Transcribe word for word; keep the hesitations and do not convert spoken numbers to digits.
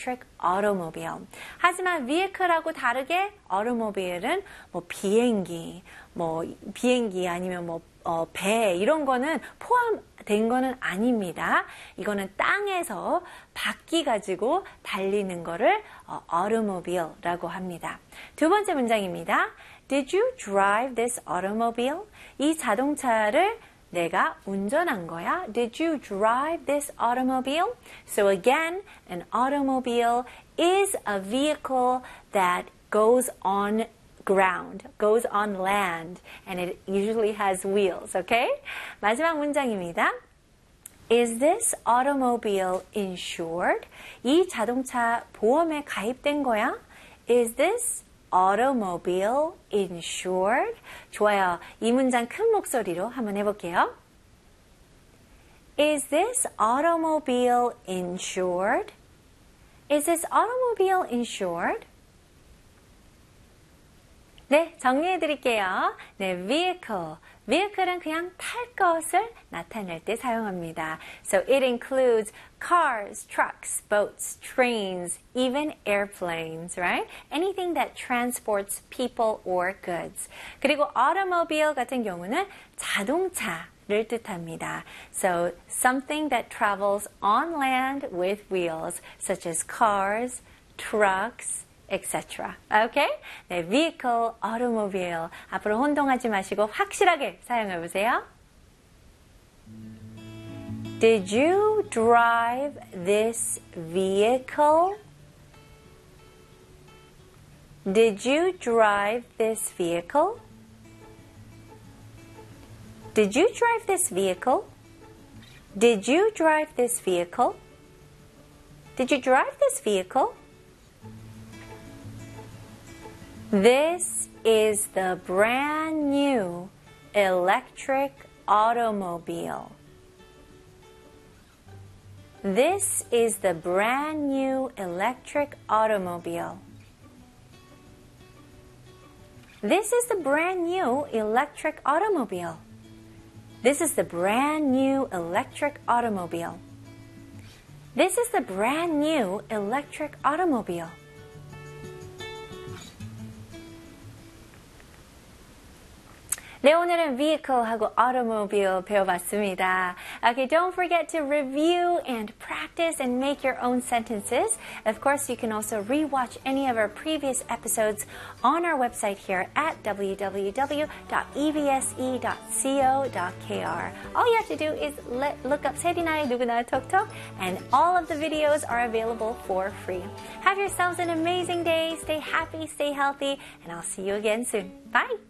electric automobile. 하지만 vehicle하고 다르게 automobile은 뭐 비행기, 뭐 비행기 아니면 뭐 어, 배 이런 거는 포함된 거는 아닙니다. 이거는 땅에서 바퀴 가지고 달리는 거를 어, automobile라고 합니다. 두 번째 문장입니다. Did you drive this automobile? 이 자동차를 내가 운전한 거야. Did you drive this automobile? So again, an automobile is a vehicle that goes on ground, goes on land, and it usually has wheels, okay? 마지막 문장입니다. Is this automobile insured? 이 자동차 보험에 가입된 거야? Is this automobile insured? 좋아요. 이 문장 큰 목소리로 한번 해볼게요. Is this automobile insured? Is this automobile insured? 네, 정리해 드릴게요. 네, vehicle. vehicle은 그냥 탈 것을 나타낼 때 사용합니다. So it includes cars, trucks, boats, trains, even airplanes, right? Anything that transports people or goods. 그리고 automobile 같은 경우는 자동차를 뜻합니다. So something that travels on land with wheels, such as cars, trucks, et cetera. Okay? 네, vehicle, automobile. 앞으로 혼동하지 마시고 확실하게 사용해 보세요. Did you drive this vehicle? Did you drive this vehicle? Did you drive this vehicle? Did you drive this vehicle? Did you drive this vehicle? This is the brand new electric automobile. This is the brand new electric automobile. This is the brand new electric automobile. This is the brand new electric automobile. This is the brand new electric automobile. 네, 오늘은 vehicle하고 automobile 배워봤습니다. Okay, don't forget to review and practice and make your own sentences. Of course, you can also rewatch any of our previous episodes on our website here at w w w dot e v s e dot co dot k r. All you have to do is let, look up 세리나의 누구나 톡톡, and all of the videos are available for free. Have yourselves an amazing day. Stay happy, stay healthy, and I'll see you again soon. Bye!